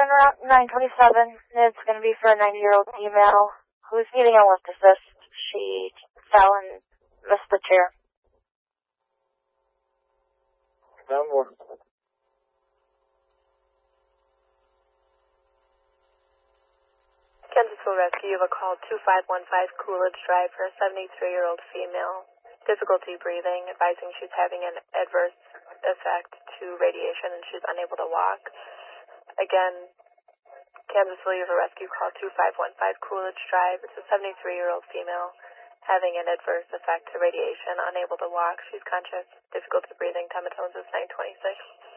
in Route 927. It's going to be for a 90-year-old female who's needing a lift assist. She fell and missed the chair. Down more. Kansasville Rescue, you have a call 2515 Coolidge Drive for a 73-year-old female. Difficulty breathing, advising she's having an adverse effect to radiation and she's unable to walk. Again, Kansasville, you have a rescue call 2515 Coolidge Drive. It's a 73-year-old female having an adverse effect to radiation, unable to walk. She's conscious, difficulty breathing, time of tones is 9:26.